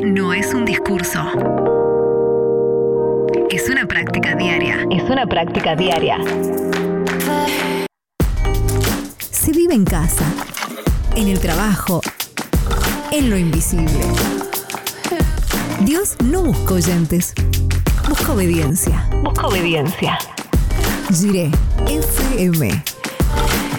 no es un discurso. Es una práctica diaria. Es una práctica diaria. Se vive en casa, en el trabajo, en lo invisible. Dios no busca oyentes, busca obediencia. Busca obediencia. Jiré FM.